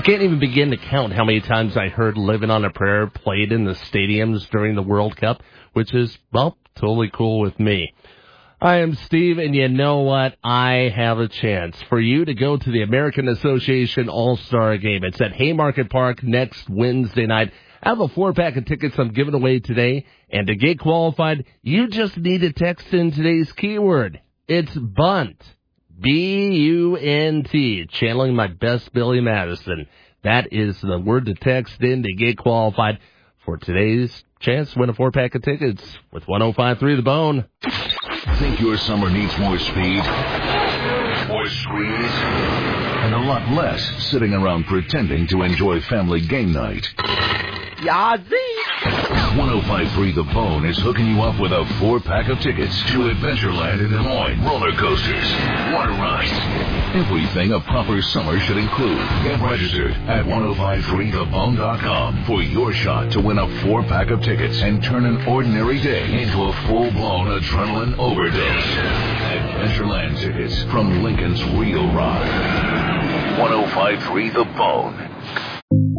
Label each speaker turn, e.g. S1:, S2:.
S1: can't even begin to count how many times I heard Living on a Prayer played in the stadiums during the World Cup, which is, well, totally cool with me. I am Steve, and you know what? I have a chance for you to go to the American Association All-Star Game. It's at Haymarket Park next Wednesday night. I have a 4-pack of tickets I'm giving away today, and to get qualified, you just need to text in today's keyword. It's BUNT. B-U-N-T, channeling my best Billy Madison. That is the word to text in to get qualified for today's chance to win a 4-pack of tickets with 105.3 The Bone.
S2: Think your summer needs more speed, more screens, and a lot less sitting around pretending to enjoy family game night?
S3: Yazzie!
S2: 105.3 The Bone is hooking you up with a 4-pack of tickets to Adventureland in Des Moines, roller coasters, water rides, everything a proper summer should include. Get registered at 1053thebone.com for your shot to win a 4-pack of tickets and turn an ordinary day into a full-blown adrenaline overdose. Adventureland tickets from Lincoln's Real Rock. 1053 The Bone.